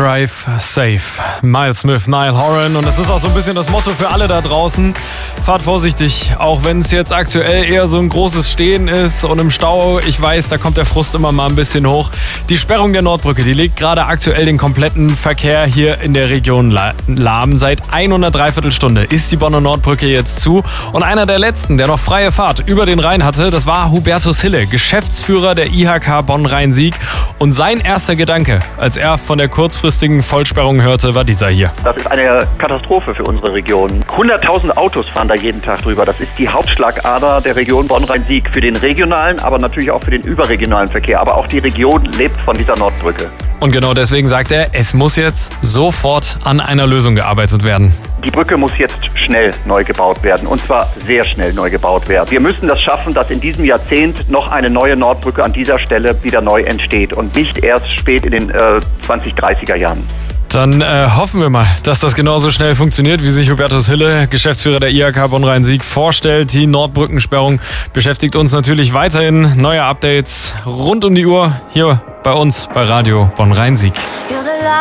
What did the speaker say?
Drive safe. Miles Smith, Niall Horan. Und das ist auch so ein bisschen das Motto für alle da draußen. Fahrt vorsichtig, auch wenn es jetzt aktuell eher so ein großes Stehen ist und im Stau. Ich weiß, da kommt der Frust immer mal ein bisschen hoch. Die Sperrung der Nordbrücke, die legt gerade aktuell den kompletten Verkehr hier in der Region lahm. Seit 103 Stunde ist die Bonner Nordbrücke jetzt zu. Und einer der letzten, der noch freie Fahrt über den Rhein hatte, das war Hubertus Hille, Geschäftsführer der IHK Bonn-Rhein-Sieg. Und sein erster Gedanke, als er von der kurzfristigen Vollsperrung hörte, war dieser hier. Das ist eine Katastrophe für unsere Region. 100.000 Autos fahren da jeden Tag drüber. Das ist die Hauptschlagader der Region Bonn-Rhein-Sieg für den regionalen, aber natürlich auch für den überregionalen Verkehr. Aber auch die Region lebt von dieser Nordbrücke. Und genau deswegen sagt er, es muss jetzt sofort an einer Lösung gearbeitet werden. Die Brücke muss jetzt schnell neu gebaut werden, und zwar sehr schnell neu gebaut werden. Wir müssen das schaffen, dass in diesem Jahrzehnt noch eine neue Nordbrücke an dieser Stelle wieder neu entsteht und nicht erst spät in den 2030er Jahren. Dann hoffen wir mal, dass das genauso schnell funktioniert, wie sich Hubertus Hille, Geschäftsführer der IHK Bonn-Rhein-Sieg, vorstellt. Die Nordbrückensperrung beschäftigt uns natürlich weiterhin. Neue Updates rund um die Uhr hier bei uns bei Radio Bonn-Rhein-Sieg.